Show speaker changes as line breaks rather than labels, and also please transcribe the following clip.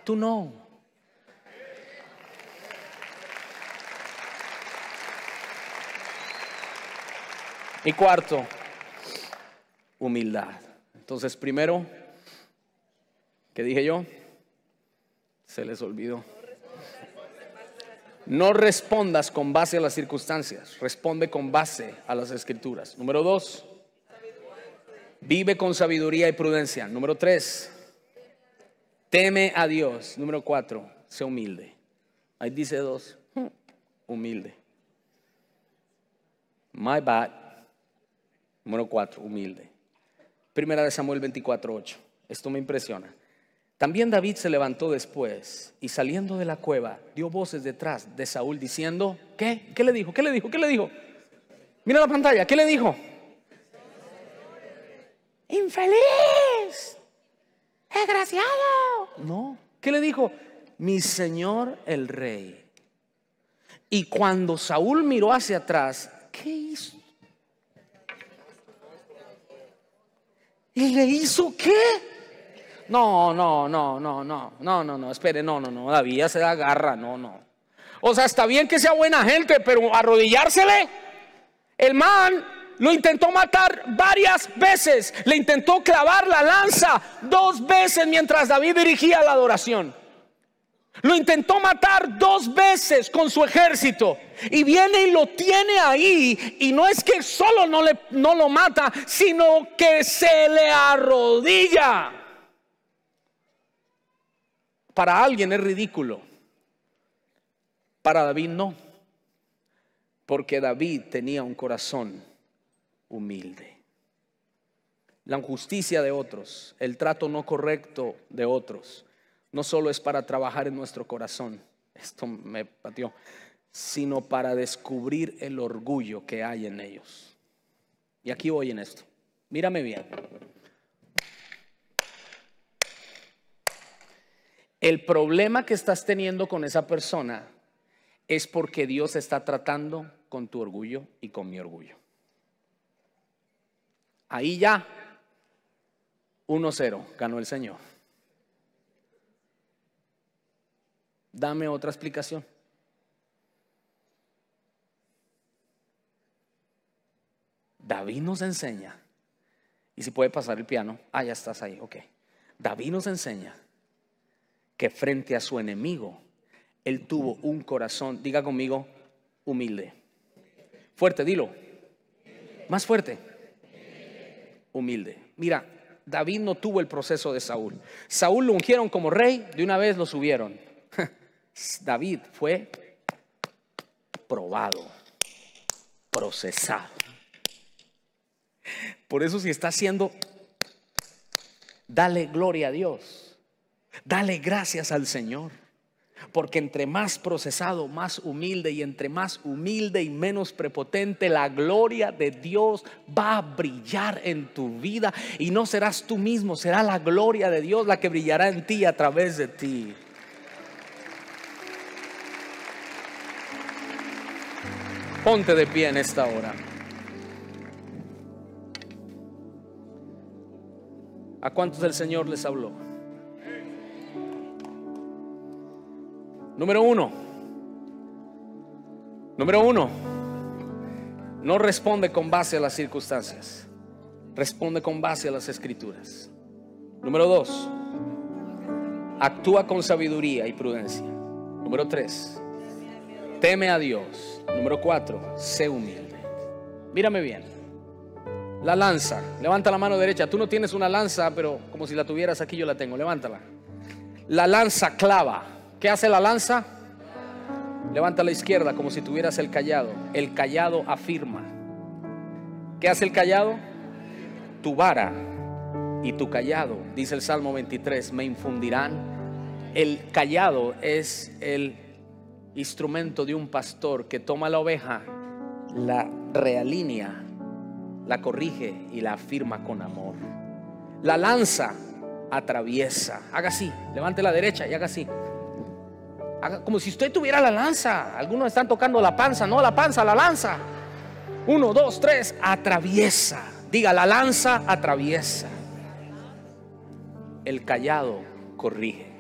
to know. Y cuarto, humildad. Entonces, primero, ¿qué dije yo? Se les olvidó. No respondas con base a las circunstancias, responde con base a las escrituras. Número 2, vive con sabiduría y prudencia. Número 3, teme a Dios. Número 4, sé humilde. Ahí dice 2, humilde. My bad. Número 4, humilde. Primera de Samuel 24:8. Esto me impresiona. También David se levantó después y saliendo de la cueva dio voces detrás de Saúl diciendo, ¿qué? ¿Qué le dijo? ¿Qué le dijo? ¿Qué le dijo? Mira la pantalla, ¿qué le dijo? Infeliz, desgraciado. No, ¿qué le dijo? Mi señor el rey. Y cuando Saúl miró hacia atrás, ¿qué hizo? ¿Y le hizo qué? No, espere, no, David ya se da garra, no. O sea, está bien que sea buena gente, pero arrodillársele. El man lo intentó matar varias veces, le intentó clavar la lanza 2 veces mientras David dirigía la adoración. Lo intentó matar 2 veces con su ejército y viene y lo tiene ahí, y no es que solo no lo mata, sino que se le arrodilla. Para alguien es ridículo, para David no, porque David tenía un corazón humilde. La injusticia de otros, el trato no correcto de otros, no solo es para trabajar en nuestro corazón, esto me pateó, sino para descubrir el orgullo que hay en ellos. Y aquí voy en esto, mírame bien. El problema que estás teniendo con esa persona es porque Dios está tratando con tu orgullo y con mi orgullo. Ahí ya 1-0 ganó el Señor. Dame otra explicación. David nos enseña, y si puede pasar el piano, ya estás ahí, ok. David nos enseña que frente a su enemigo, él tuvo un corazón, diga conmigo, humilde. Fuerte, dilo. Más fuerte. Humilde. Mira, David no tuvo el proceso de Saúl. Saúl lo ungieron como rey, de una vez lo subieron. David fue probado, procesado. Por eso, si está haciendo, dale gloria a Dios. Dale gracias al Señor, porque entre más procesado, más humilde, y entre más humilde y menos prepotente, la gloria de Dios va a brillar en tu vida, y no serás tú mismo, será la gloria de Dios la que brillará en ti a través de ti. Ponte de pie en esta hora. ¿A cuántos el Señor les habló? Número uno, no responde con base a las circunstancias, responde con base a las escrituras. Número 2, actúa con sabiduría y prudencia. Número 3, teme a Dios. Número 4, sé humilde. Mírame bien. La lanza, levanta la mano derecha. Tú no tienes una lanza, pero como si la tuvieras aquí, yo la tengo. Levántala. La lanza clava. ¿Qué hace la lanza? Levanta la izquierda como si tuvieras el cayado. El cayado afirma. ¿Qué hace el cayado? Tu vara y tu cayado, dice el Salmo 23, me infundirán. El cayado es el instrumento de un pastor que toma la oveja, la realinea, la corrige y la afirma con amor. La lanza atraviesa. Haga así, levante la derecha y haga así. Haga como si usted tuviera la lanza. Algunos están tocando la panza, no la panza, la lanza. 1, 2, 3, atraviesa. Diga, la lanza atraviesa. El cayado corrige.